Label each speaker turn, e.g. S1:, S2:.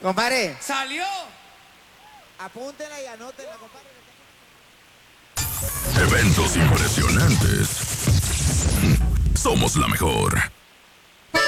S1: Compadre.
S2: ¡Salió!
S1: Apúntela y anótela, compadre.
S3: Eventos impresionantes. Somos la mejor.